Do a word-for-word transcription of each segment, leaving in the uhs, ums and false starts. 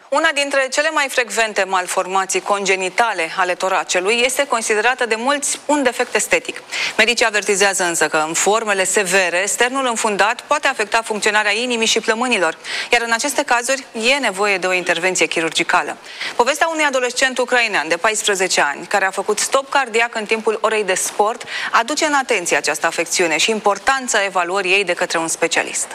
Una dintre cele mai frecvente malformații congenitale ale toracelui este considerată de mulți un defect estetic. Medicii avertizează însă că în formele severe, sternul înfundat poate afecta funcționarea inimii și plămânilor, iar în aceste cazuri e nevoie de o intervenție chirurgicală. Povestea unui adolescent ucrainean de paisprezece ani, care a făcut stop cardiac în timpul orei de sport, aduce în atenție această afecțiune și importanța evaluării ei de către un specialist.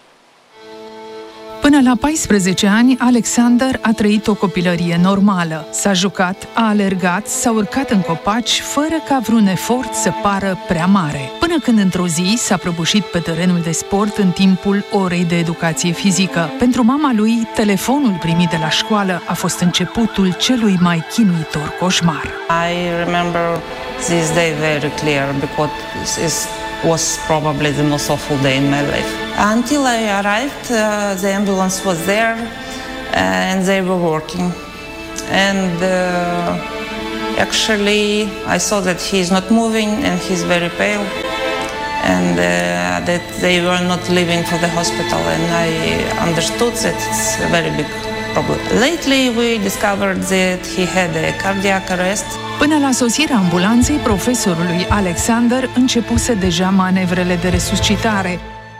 Până la paisprezece ani, Alexander a trăit o copilărie normală. S-a jucat, a alergat, s-a urcat în copaci, fără ca vreun efort să pară prea mare. Până când într-o zi s-a prăbușit pe terenul de sport în timpul orei de educație fizică. Pentru mama lui, telefonul primit de la școală a fost începutul celui mai chinuitor coșmar. I remember this day very clear because it's was probably the most awful day in my life. Until I arrived, uh, the ambulance was there uh, and they were working. And uh, actually, I saw that he is not moving and he's very pale, and uh, that they were not leaving for the hospital. And I understood that it's a very big problem. Lately, we discovered that he had a cardiac arrest. Până la sosirea ambulanței, profesorului Alexander începuse deja manevrele de resuscitare.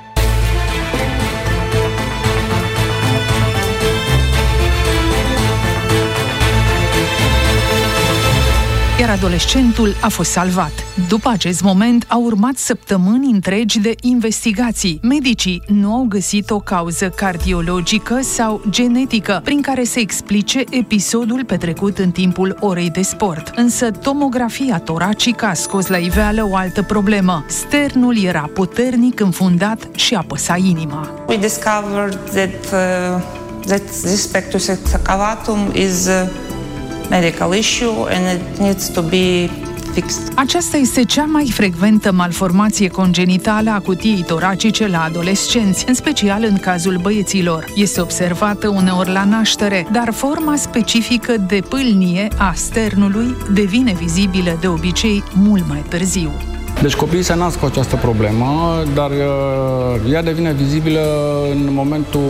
Iar adolescentul a fost salvat. După acest moment au urmat săptămâni întregi de investigații. Medicii nu au găsit o cauză cardiologică sau genetică prin care să explice episodul petrecut în timpul orei de sport. Însă tomografia toracică a scos la iveală o altă problemă. Sternul era puternic înfundat și apăsa inima. We discovered that uh, that this pectus excavatum is uh... medical issue and it needs to be fixed. Aceasta este cea mai frecventă malformație congenitală a cutiei toracice la adolescenți, în special în cazul băieților. Este observată uneori la naștere, dar forma specifică de pâlnie a sternului devine vizibilă de obicei mult mai târziu. Deci copiii se nasc cu această problemă, dar ea devine vizibilă în momentul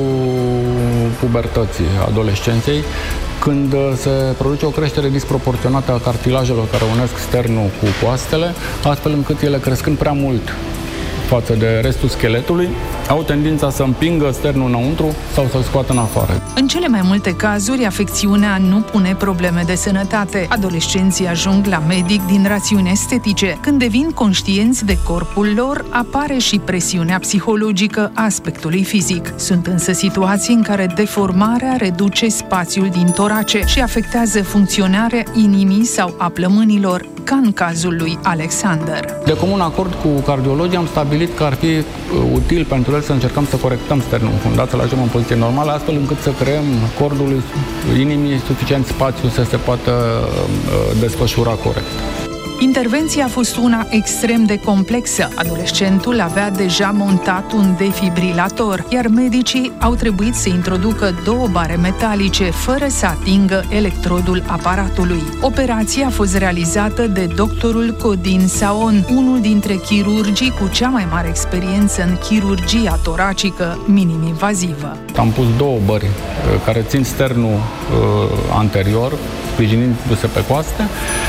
pubertății, adolescenței, când se produce o creștere disproporționată a cartilajelor care unesc sternul cu coastele, astfel încât ele, crescând prea mult față de restul scheletului, au tendința să împingă sternul înăuntru sau să-l scoată în afară. În cele mai multe cazuri, afecțiunea nu pune probleme de sănătate. Adolescenții ajung la medic din rațiuni estetice. Când devin conștienți de corpul lor, apare și presiunea psihologică a aspectului fizic. Sunt însă situații în care deformarea reduce spațiul din torace și afectează funcționarea inimii sau a plămânilor, ca în cazul lui Alexander. De comun acord cu cardiologii am stabilit că ar fi util pentru el să încercăm să corectăm sternul înfundat, să-l ajungem în poziție normală, astfel încât să creăm cordului inimii suficient spațiu să se poată desfășura corect. Intervenția a fost una extrem de complexă. Adolescentul avea deja montat un defibrilator, iar medicii au trebuit să introducă două bare metalice fără să atingă electrodul aparatului. Operația a fost realizată de doctorul Codin Saon, unul dintre chirurgii cu cea mai mare experiență în chirurgia toracică minim-invazivă. Am pus două bări care țin sternul uh, anterior, sprijinindu-se pe coaste,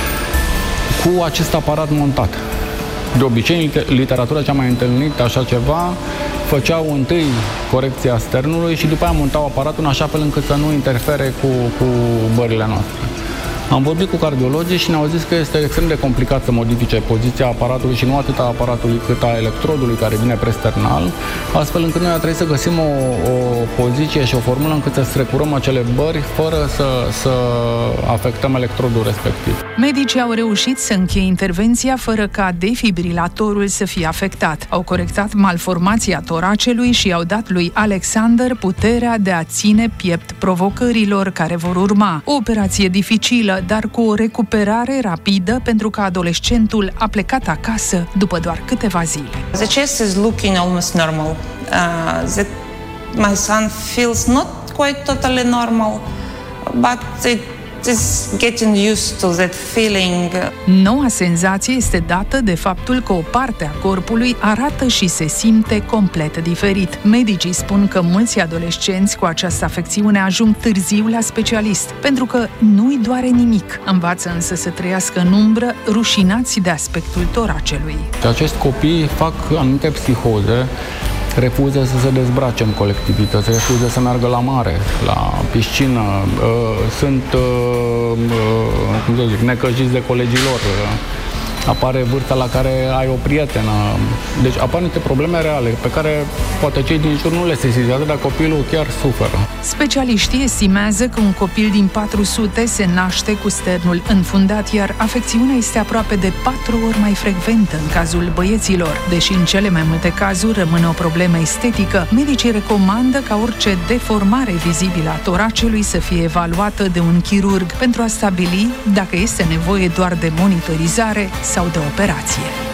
cu acest aparat montat. De obicei, în literatura cea mai întâlnită așa ceva, făceau întâi corecția sternului și după aia montau aparatul în așa fel încât să nu interfere cu, cu bările noastre. Am vorbit cu cardiologii și ne-au zis că este extrem de complicat să modifice poziția aparatului și nu atât a aparatului cât a electrodului care vine presternal, astfel încât noi a trebuit să găsim o, o poziție și o formulă încât să strecurăm acele bări fără să, să afectăm electrodul respectiv. Medicii au reușit să încheie intervenția fără ca defibrilatorul să fie afectat. Au corectat malformația toracelui și i-au dat lui Alexander puterea de a ține piept provocărilor care vor urma. O operație dificilă, dar cu o recuperare rapidă, pentru că adolescentul a plecat acasă după doar câteva zile. The chest is looking almost normal. Uh, the, my son feels not quite totally normal, but it Just getting used to that feeling. Noua senzație este dată de faptul că o parte a corpului arată și se simte complet diferit. Medicii spun că mulți adolescenți cu această afecțiune ajung târziu la specialist, pentru că nu-i doare nimic. Învață însă să trăiască în umbră, rușinați de aspectul toracelui. Acești copii fac anumite psihoze, refuză să se dezbrace în colectivități, refuză să meargă la mare, la piscină, sunt, cum să zic, necăjiți de colegii lor, apare vârsta la care ai o prietenă. Deci apar niște probleme reale pe care poate cei din jur nu le sesizează, dar copilul chiar suferă. Specialiștii estimează că un copil din patru sute se naște cu sternul înfundat, iar afecțiunea este aproape de patru ori mai frecventă în cazul băieților. Deși în cele mai multe cazuri rămâne o problemă estetică, medicii recomandă ca orice deformare vizibilă a toracelui să fie evaluată de un chirurg pentru a stabili dacă este nevoie doar de monitorizare sau de operație.